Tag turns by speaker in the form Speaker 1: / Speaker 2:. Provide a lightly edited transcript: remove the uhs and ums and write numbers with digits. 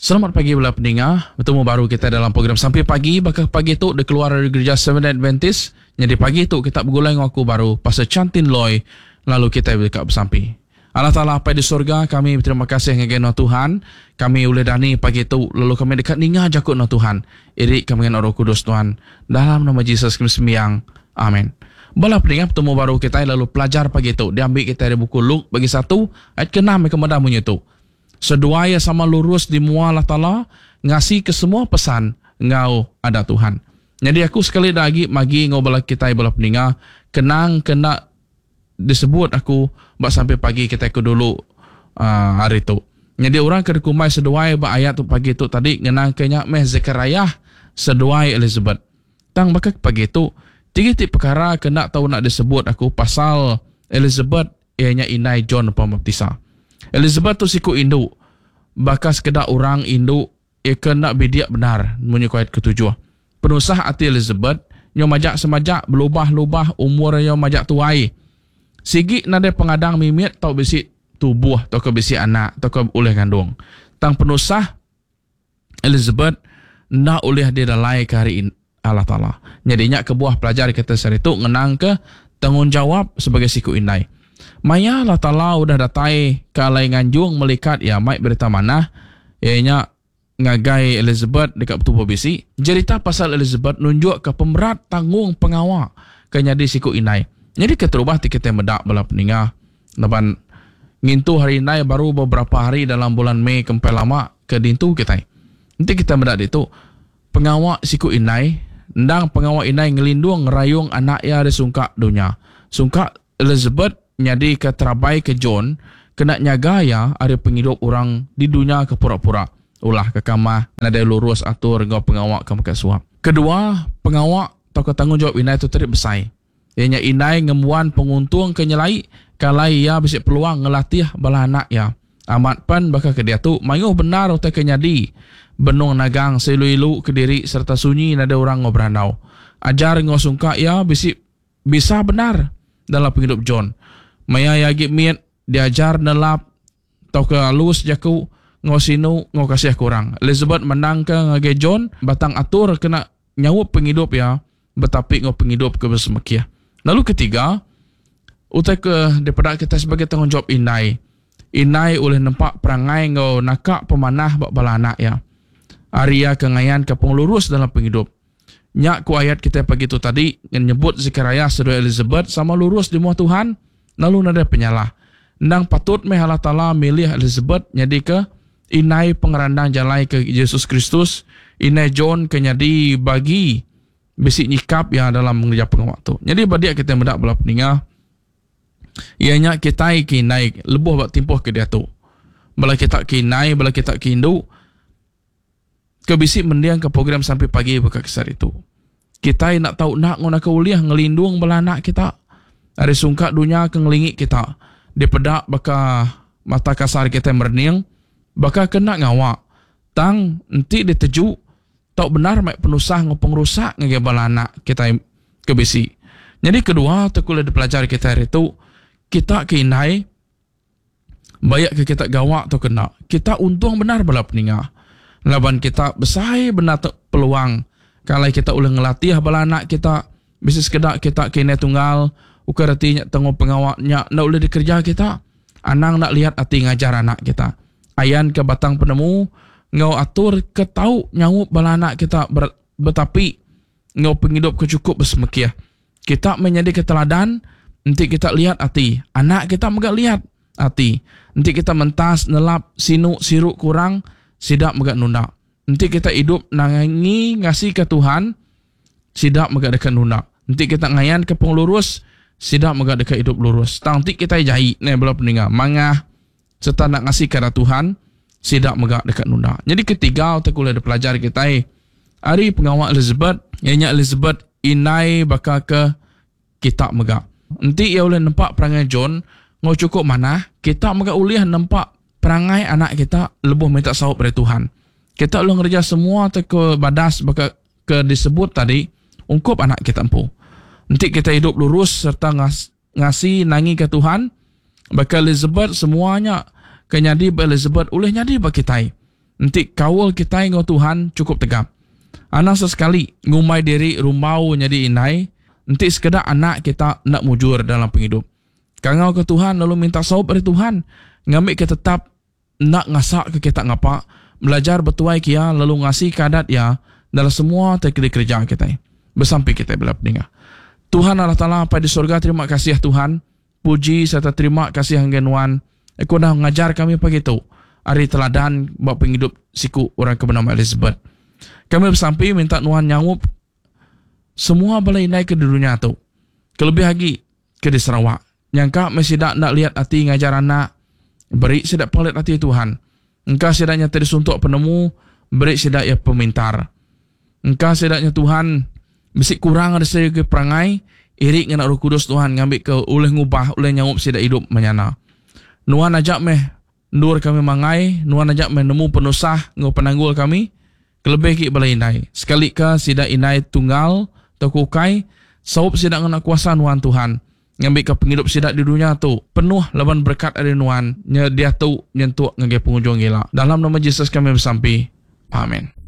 Speaker 1: Selamat pagi pula pendengar. Bertemu baru kita dalam program Sampai Pagi. Bakal pagi tu dia keluar dari gereja Seventh Adventist. Jadi pagi tu kita bergulai dengan aku baru Pastor Chantin Loy. Lalu kita dekat bersampai. Allah Ta'ala apa di surga, kami berterima kasih dengan Tuhan. Kami boleh dani pagi tu. Lalu kami dekat ninga jakut dengan Tuhan. Irik kami dengan Roh Kudus Tuhan. Dalam nama Yesus kami sembiang. Amin. Bala pendengar bertemu baru kita lalu pelajar pagi tu. Dia ambil kita dari buku Luke bagi 1 ayat ke-6 kemudian bunyi tu. Seduaya sama lurus di mua Allah Ta'ala, ngasih ke semua pesan, ngau ada Tuhan. Jadi aku sekali lagi magi ngau bala kita bala pendengar, kenang kena disebut aku bak sampai pagi kita ke dulu hari tu. Jadi orang ke kumai seduaya ba ayat tu pagi tu tadi ngenang kenya meh Zechariah seduaya Elizabeth. Tang bakak pagi tu, tiga perkara kena tahu nak disebut aku pasal Elizabeth ianya inai John Pembaptisa. Elizabeth tu siku induk. Bakal sekedar orang induk kena bidiak benar. Menyukai ayat ke-7. Penusah hati Elizabeth. Yang majak semajak berlubah-lubah umur yang majak tuai. Sigi nada pengadang mimit tau besi tubuh. Tau ke besi anak. Tau ke oleh kandung. Tang penusah Elizabeth. Nak oleh dia dalai ke hari Allah Ta'ala. Jadinya kebuah pelajar kita sehari itu. Ngenang ke tanggungjawab sebagai siku indai. Maya Allah Ta'ala udah datai kalai nganjung melikat ya mai berita mana ianya ngagai Elizabeth dekat tubuh bisi. Cerita pasal Elizabeth nunjuk ke pemerat tanggung pengawal kenyadi siku inai. Jadi keterubah kita medak bala peningah. Lepas ngintu hari inai baru beberapa hari dalam bulan Mei kempai lama ke dintu kita. Nanti kita medak itu pengawal siku inai ndang pengawal inai ngelindung ngerayung anak ya resungka dunia. Sungka Elizabeth nyadi ke terabai ke John kena nyaga ya ada penghidup orang di dunia ke pura-pura ulah ke kamar ada lurus atur ngau pengawak ke makan suap. Kedua, pengawak atau ketanggungjawab inai tu tadi besai. Ianya inai ngemuan penguntung kenyelai kalai ya bisik peluang ngelatih bala anak ya. Amat pan bakal ke dia tu mayuh benar utai kenyadi benung nagang selu-ilu ke diri serta sunyi nada orang ngau berandau. Ajar ngau sungka ya bisik bisa benar dalam penghidup John. Maya yagi miet diajar nelap tau ke halus jaku ngau sinu ngau kasih kurang. Elizabeth menang ke ngage John batang atur kena nyawup penghidup ya betapi ngau penghidup ke bersemekia. Lalu ketiga utai ke daripada kita sebagai tanggungjawab inai. Inai oleh nampak perangai ngau nakak pemanah bak bala anak ya. Arya kengayan ke penglurus dalam penghidup. Nyak ku ayat kita pagi tu tadi nyebut Zechariah saudara Elizabeth sama lurus di muah Tuhan. Lalu nada penyalah. Nang patut meh Allah Ta'ala milih Elizabeth nyadi ke inai pengerandang jalai ke Yesus Kristus. Inai John ke nyadi bagi besi nyikap yang dalam mengerja pengawak tu. Jadi badia kita mendak bala peningah. Ianya kita kinai lebuh bak timpuh ke dia tu. Bala kita kinai, bala kita kindu. Kebisi mendiang ke program Sampai Pagi buka kesar itu. Kita nak tahu nak ngona ke uliah ngelindung bala anak kita. Ada sungkat dunia ke ngelingi kita. Dia pedak baka mata kasar kita merniang. Baka kena ngawak. Tang nanti dia teju. Tak benar mak penusah ngopeng rusak ngege bala anak kita kebisi. Jadi kedua tekul ada pelajar kita hari itu. Kita keinai. Bayak ke kita gawak atau kena. Kita untung benar bala peningah. Laban kita besai benar peluang. Kalau kita ulah ngelatih bala anak kita. Bisa sekedar kita keinai tunggal. Ukar artinya tengok pengawaknya nak boleh dikerja kita. Anang nak lihat hati ngajar anak kita. Ayan ke batang penemu ngau atur ke tahu nyawup bala anak kita betapi ngau penghidup ke cukup bersemekia. Kita menjadi keteladan nanti kita lihat hati. Anak kita megak lihat hati. Nanti kita mentas nelap sinu siruk kurang sidak megak nunda. Nanti kita hidup nangi ngasih ke Tuhan sidak megak dekat nunda. Nanti kita ngayan ke penglurus sidak megak dekat hidup lurus. Nanti kita jahit ni bala pendengar mangah serta nak ngasih kepada Tuhan sidak megak dekat nunda. Jadi ketiga kita kuliah ada pelajar kita hari pengawal Elizabeth ianya Elizabeth inai bakal ke kita megak. Nanti ia boleh nampak perangai John ngau cukup mana kita megak uliah nampak perangai anak kita lebih minta sahut dari Tuhan. Kita ulah ngerja semua ke badas bakal ke disebut tadi ungkup anak kita empu. Nanti kita hidup lurus serta ngasih nangi ke Tuhan. Bakal Elizabeth semuanya kenyadi Elizabeth oleh nyadi bagi kita. Nanti kawal kita dengan Tuhan cukup tegap. Anak sesekali ngumai diri rumau jadi inai. Nanti sekedar anak kita nak mujur dalam penghidup. Kangau ke Tuhan lalu minta sahut dari Tuhan. Ngambil kita tetap nak ngasak ke kita ngapa. Belajar betuai kia lalu ngasih kadat ya dalam semua kerja kita. Bersampai kita bila pendengar. Tuhan Allah Ta'ala pada surga, terima kasih Tuhan. Puji serta terima kasih hanggenuan. Aku dah mengajar kami pagi itu. Hari teladan buat penghidup siku orang bernama Elizabeth. Kami bersampai minta Tuhan nyangup semua balai naik ke dunia tu. Kelebih lagi ke di Sarawak. Yang kak masih nak lihat hati ngajar anak. Beri sedak pelit hati Tuhan. Engkau sedaknya tadi suntuk penemu. Beri sedak ya pemintar. Engkau sedaknya Tuhan mesti kurang ada segi perangai, irik dengan Roh Kudus Tuhan ngambil ke oleh ngubah, oleh nyangup sidak hidup menyana. Nuhan ajak meh nur kami mangai, Nuhan ajak meh nemu penusah ngau penanggul kami, kelebih ki balai inai. Sekali ke sidak inai tunggal, tokukai, saup sidak ngana kuasa Nuhan Tuhan. Ngambil ke penghidup sidak di dunia tu, penuh laban berkat dari Nuhan, dia tu nyentuk ngagai pengunjung gila. Dalam nama Yesus kami bersampi. Amin.